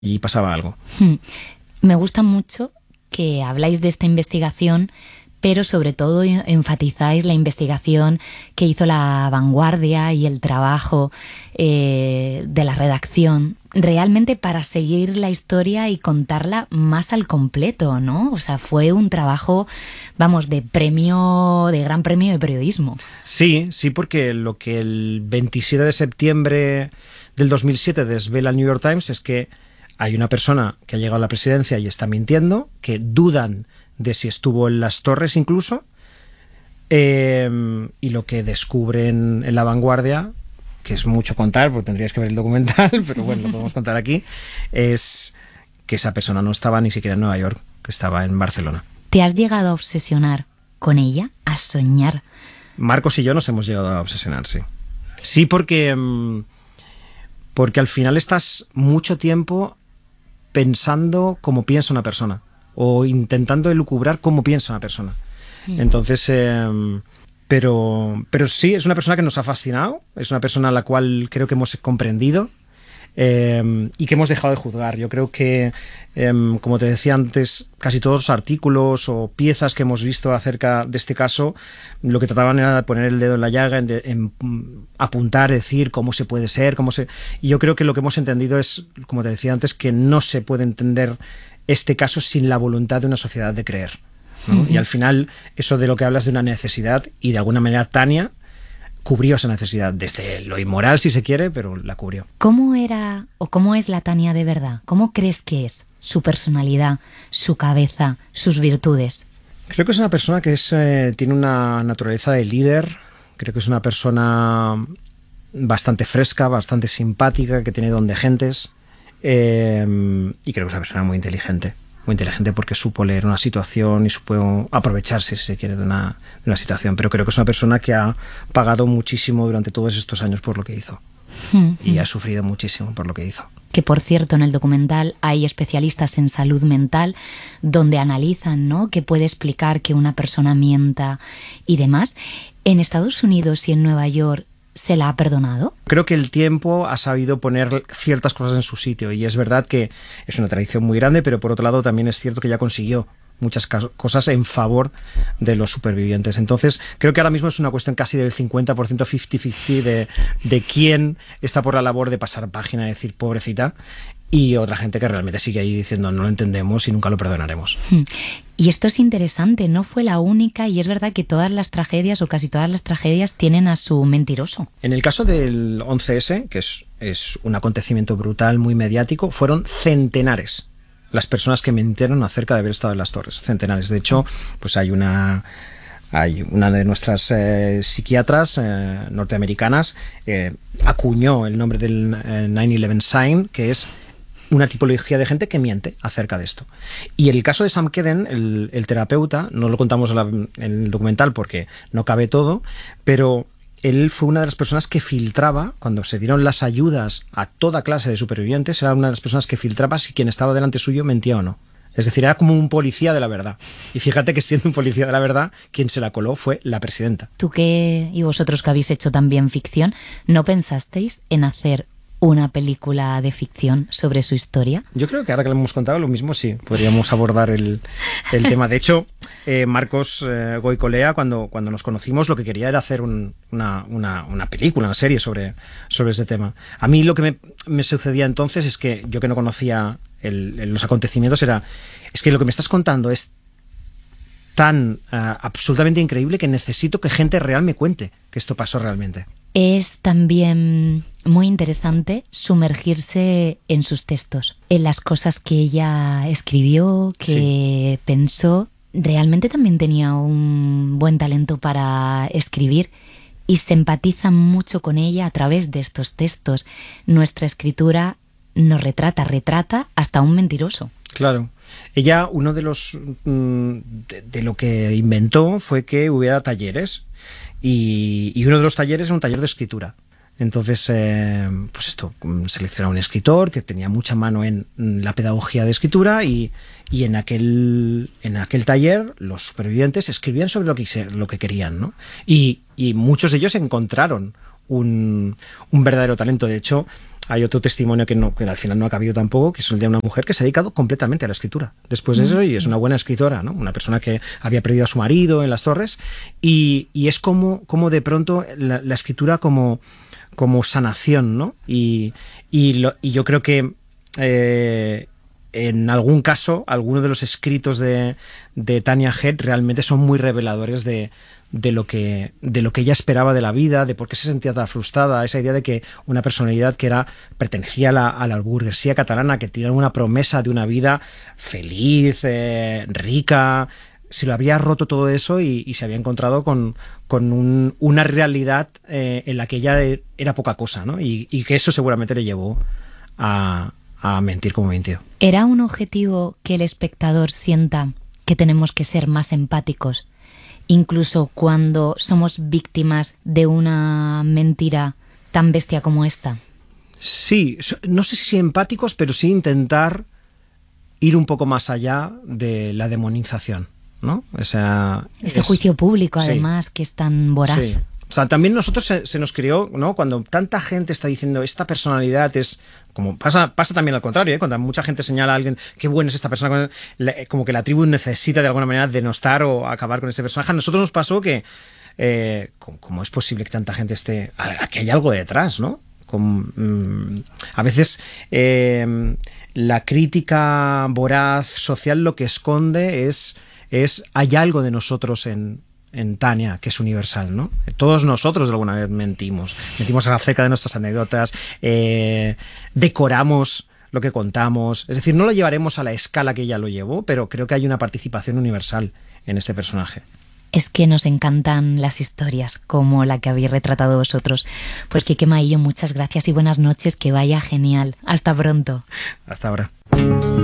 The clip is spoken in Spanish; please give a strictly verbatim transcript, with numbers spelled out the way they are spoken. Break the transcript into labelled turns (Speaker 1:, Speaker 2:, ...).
Speaker 1: y pasaba algo.
Speaker 2: Hmm. Me gusta mucho que habláis de esta investigación, pero sobre todo enfatizáis la investigación que hizo La Vanguardia y el trabajo eh, de la redacción, realmente para seguir la historia y contarla más al completo, ¿no? O sea, fue un trabajo, vamos, de premio, de gran premio de periodismo.
Speaker 1: Sí, sí, porque lo que el veintisiete de septiembre del dos mil siete desvela el New York Times es que hay una persona que ha llegado a la presidencia y está mintiendo, que dudan de si estuvo en las torres incluso, eh, y lo que descubren en La Vanguardia, que es mucho contar, porque tendrías que ver el documental, pero bueno, lo podemos contar aquí, es que esa persona no estaba ni siquiera en Nueva York, que estaba en Barcelona.
Speaker 2: ¿Te has llegado a obsesionar con ella? ¿A soñar?
Speaker 1: Marcos y yo nos hemos llegado a obsesionar, sí. Sí, porque, porque al final estás mucho tiempo pensando cómo piensa una persona, o intentando elucubrar cómo piensa una persona. Entonces, eh, pero, pero sí, es una persona que nos ha fascinado, es una persona a la cual creo que hemos comprendido eh, y que hemos dejado de juzgar. Yo creo que, eh, como te decía antes, casi todos los artículos o piezas que hemos visto acerca de este caso, lo que trataban era de poner el dedo en la llaga, en, de, en apuntar, decir cómo se puede ser, cómo se... Y yo creo que lo que hemos entendido es, como te decía antes, que no se puede entender este caso sin la voluntad de una sociedad de creer, ¿no? Uh-huh. Y al final, eso de lo que hablas de una necesidad, y de alguna manera Tania cubrió esa necesidad, desde lo inmoral si se quiere, pero la cubrió.
Speaker 2: ¿Cómo era o cómo es la Tania de verdad? ¿Cómo crees que es? Su personalidad, su cabeza, sus virtudes.
Speaker 1: Creo que es una persona que es, eh, tiene una naturaleza de líder, creo que es una persona bastante fresca, bastante simpática, que tiene don de gentes. Eh, y creo que es una persona muy inteligente, muy inteligente porque supo leer una situación y supo aprovecharse, si se quiere, de una, de una situación. Pero creo que es una persona que ha pagado muchísimo durante todos estos años por lo que hizo. Mm-hmm. Y ha sufrido muchísimo por lo que hizo.
Speaker 2: Que, por cierto, en el documental hay especialistas en salud mental donde analizan, ¿no?, qué puede explicar que una persona mienta y demás. En Estados Unidos y en Nueva York, ¿se la ha perdonado?
Speaker 1: Creo que el tiempo ha sabido poner ciertas cosas en su sitio, y es verdad que es una tradición muy grande, pero por otro lado también es cierto que ya consiguió muchas cosas en favor de los supervivientes. Entonces, creo que ahora mismo es una cuestión casi del cincuenta por ciento, cincuenta cincuenta, de, de quién está por la labor de pasar página y decir pobrecita, y otra gente que realmente sigue ahí diciendo no lo entendemos y nunca lo perdonaremos.
Speaker 2: Y esto es interesante, no fue la única, y es verdad que todas las tragedias o casi todas las tragedias tienen a su mentiroso.
Speaker 1: En el caso del once ese, que es, es un acontecimiento brutal, muy mediático, fueron centenares las personas que mintieron acerca de haber estado en las torres, centenares. De hecho, pues hay una... Hay una de nuestras eh, psiquiatras eh, norteamericanas eh, acuñó el nombre del eh, nine eleven sign, que es una tipología de gente que miente acerca de esto. Y el caso de Sam Keden, el, el terapeuta, no lo contamos en, la, en el documental porque no cabe todo, pero él fue una de las personas que filtraba, cuando se dieron las ayudas a toda clase de supervivientes, era una de las personas que filtraba si quien estaba delante suyo mentía o no. Es decir, era como un policía de la verdad. Y fíjate que siendo un policía de la verdad, quien se la coló fue la presidenta.
Speaker 2: Tú que, y vosotros que habéis hecho también ficción, ¿no pensasteis en hacer una película de ficción sobre su historia?
Speaker 1: Yo creo que ahora que lo hemos contado, lo mismo sí, podríamos abordar el, el tema. De hecho, eh, Marcos eh, Goicolea, cuando, cuando nos conocimos, lo que quería era hacer un, una, una, una película, una serie sobre, sobre ese tema. A mí lo que me, me sucedía entonces es que yo, que no conocía el, el, los acontecimientos, era, es que lo que me estás contando es tan uh, absolutamente increíble que necesito que gente real me cuente que esto pasó realmente.
Speaker 2: Es también muy interesante sumergirse en sus textos, en las cosas que ella escribió, que sí. pensó. Realmente también tenía un buen talento para escribir y se empatiza mucho con ella a través de estos textos. Nuestra escritura nos retrata, retrata hasta un mentiroso.
Speaker 1: Claro. Ella, uno de los de, de lo que inventó fue que hubiera talleres, y, y uno de los talleres era un taller de escritura. Entonces, eh, pues esto, seleccionó un escritor que tenía mucha mano en la pedagogía de escritura, y, y en aquel en aquel taller los supervivientes escribían sobre lo que, lo que querían, ¿no? Y, y muchos de ellos encontraron un, un verdadero talento. De hecho, hay otro testimonio que, no, que al final no ha cabido tampoco, que es el de una mujer que se ha dedicado completamente a la escritura después de eso, y es una buena escritora, ¿no? Una persona que había perdido a su marido en las Torres, y, y es como, como de pronto la, la escritura como, como sanación, ¿no? Y, y, lo, y yo creo que eh, en algún caso, algunos de los escritos de, de Tanya Head realmente son muy reveladores de de lo que de lo que ella esperaba de la vida, de por qué se sentía tan frustrada, esa idea de que una personalidad que era pertenecía a la, a la burguesía catalana, que tenía una promesa de una vida feliz, eh, rica, se lo había roto todo eso y, y se había encontrado con, con un, una realidad eh, en la que ella era poca cosa, ¿no? Y, y que eso seguramente le llevó a, a mentir como mintió.
Speaker 2: ¿Era un objetivo que el espectador sienta que tenemos que ser más empáticos? Incluso cuando somos víctimas de una mentira tan bestia como esta.
Speaker 1: Sí, no sé si empáticos, pero sí intentar ir un poco más allá de la demonización, ¿no? O sea,
Speaker 2: ese
Speaker 1: es,
Speaker 2: juicio público, además,
Speaker 1: sí,
Speaker 2: que es tan voraz.
Speaker 1: Sí. O sea, también nosotros se, se nos crió, ¿no? Cuando tanta gente está diciendo esta personalidad es... Como pasa, pasa también al contrario, ¿eh? Cuando mucha gente señala a alguien qué bueno es esta persona, como que la tribu necesita de alguna manera denostar o acabar con ese personaje. A nosotros nos pasó que, eh, ¿cómo es posible que tanta gente esté... que hay algo detrás, ¿no? Con, mm, a veces eh, la crítica voraz social lo que esconde es, es hay algo de nosotros en... en Tania, que es universal, ¿no? Todos nosotros de alguna vez mentimos. Mentimos acerca de nuestras anécdotas, eh, decoramos lo que contamos. Es decir, no lo llevaremos a la escala que ella lo llevó, pero creo que hay una participación universal en este personaje.
Speaker 2: Es que nos encantan las historias como la que habéis retratado vosotros. Pues Quique Maillo, muchas gracias y buenas noches, que vaya genial. Hasta pronto.
Speaker 1: Hasta ahora.